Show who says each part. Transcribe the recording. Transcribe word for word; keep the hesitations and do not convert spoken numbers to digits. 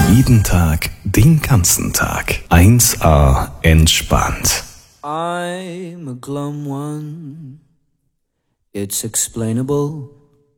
Speaker 1: Jeden Tag, den ganzen Tag. eins A entspannt.
Speaker 2: I'm a glum one. It's explainable.